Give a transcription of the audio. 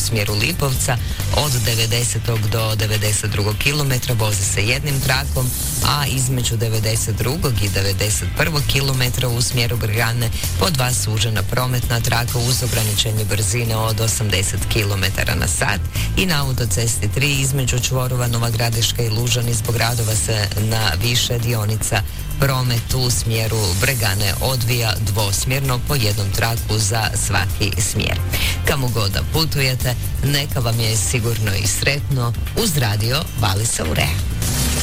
smjeru Lipovca od 90. do 92. km vozi se jednim trakom, a između 92. i 91. km u smjeru Bregane po 2 sužena prometna traka uz ograničenje brzine od 80 km na sat i na autocesti 3 između čvorova Nova Gradiška i Lužani zbog radova se na više dionica promet u smjeru Bregane odvija dvosmjerno po jednom traku za svaki smjer. Kamo god da putujete, neka vam je sigurno i sretno uz radio Vali Saurea.